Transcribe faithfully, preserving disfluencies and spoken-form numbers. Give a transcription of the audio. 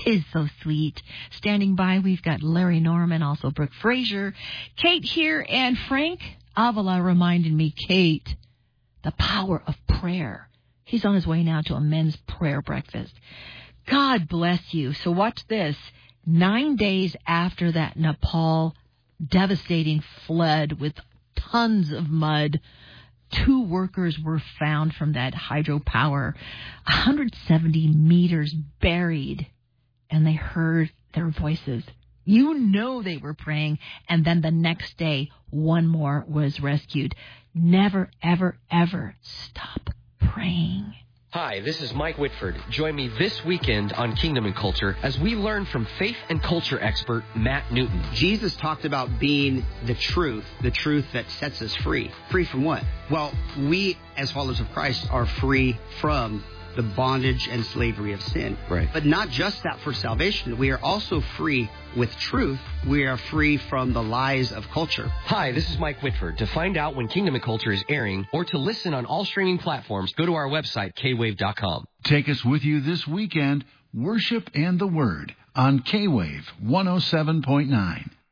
is so sweet. Standing by, we've got Larry Norman, also Brooke Frazier, Kate here, and Frank Avila reminded me, Kate, the power of prayer. He's on his way now to a men's prayer breakfast. God bless you. So watch this. Nine days after that Nepal devastating flood with tons of mud, two workers were found from that hydropower, one hundred seventy meters buried, and they heard their voices. You know they were praying, and then the next day, one more was rescued. Never, ever, ever stop praying. Hi, this is Mike Whitford. Join me this weekend on Kingdom and Culture as we learn from faith and culture expert Matt Newton. Jesus talked about being the truth, the truth that sets us free. Free from what? Well, we as followers of Christ are free from the bondage and slavery of sin. Right. But not just that for salvation. We are also free with truth. We are free from the lies of culture. Hi, this is Mike Whitford. To find out when Kingdom and Culture is airing or to listen on all streaming platforms, go to our website, k wave dot com. Take us with you this weekend, Worship and the Word on K-Wave one oh seven point nine.